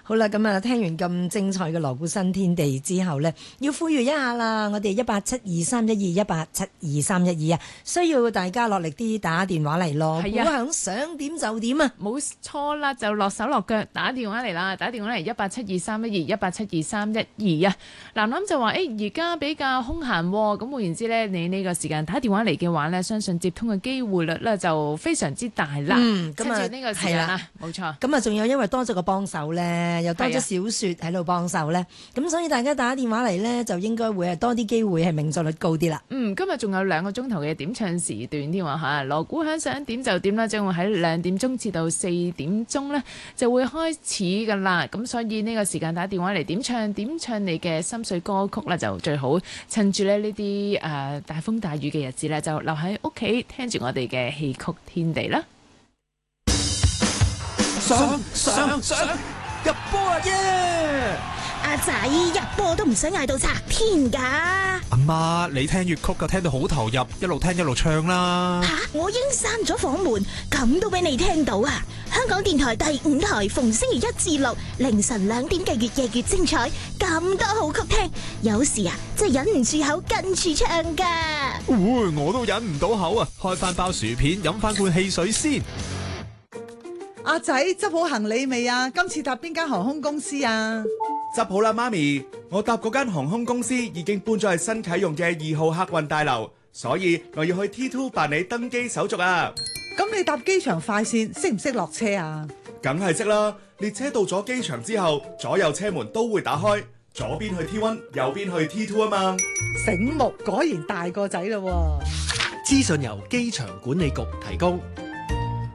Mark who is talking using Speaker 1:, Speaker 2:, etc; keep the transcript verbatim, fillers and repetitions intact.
Speaker 1: 好啦，咁啊，聽完咁精彩嘅鑼鼓新天地之後呢，要呼籲一下啦，我哋一八七二三一二一八七二三一二啊，需要大家落力啲打電話嚟咯，鼓響想點就點啊，
Speaker 2: 冇錯啦，就落手落腳打電話嚟啦，打電話嚟一八七二三一二一八七二三一二啊。南南就話誒，而家比較空閒，咁換言之呢，你呢個時間打電話嚟嘅話呢，相信接通嘅機會率呢就非常之大啦。嗯，咁啊呢個時間啊，冇錯。
Speaker 1: 咁啊，仲有因為多咗個幫手呢，又多咗小雪喺度幫手呢，咁所以大家打電話嚟呢，就應該會係多啲機會係命中率高啲啦。
Speaker 2: 嗯，今日仲有兩個鐘頭嘅點唱時段添啊嚇，鑼鼓響想點就點啦，將會喺兩點鐘至到四點鐘呢就會開始噶啦。咁所以呢個時間打電話嚟點唱點唱你嘅心水歌曲啦，就最好趁住咧呢啲誒大風大雨嘅日子咧，就留喺屋企聽住我哋嘅戲曲天地啦。
Speaker 3: 上上上入波啊耶！
Speaker 4: 阿仔入波都唔使嗌到拆天噶。
Speaker 3: 阿媽，你聽粵曲就聽到好投入，一路聽一路唱啦。
Speaker 4: 吓，我已經閂咗房門，咁都俾你聽到啊！香港電台第五台逢星期一至六凌晨兩點嘅粵夜越精彩，咁多好曲聽，有時啊真係忍唔住口跟住唱噶。
Speaker 3: 嗚，我都忍唔到口啊！開翻包薯片，飲翻罐汽水先。
Speaker 5: 阿仔執好行李未啊？今次搭邊間航空公司啊？
Speaker 6: 執好啦，媽咪，我搭嗰間航空公司已經搬咗去新啟用嘅二號客運大樓，所以我要去 T 二 辦理登機手續啊。
Speaker 5: 咁你搭機場快線識唔識落車啊？
Speaker 6: 梗係識啦，列車到咗機場之後，左右車門都會打開，左邊去 T 一，右邊去 T 二啊嘛。
Speaker 5: 醒目，果然大個仔咯喎。
Speaker 7: 資訊由機場管理局提供。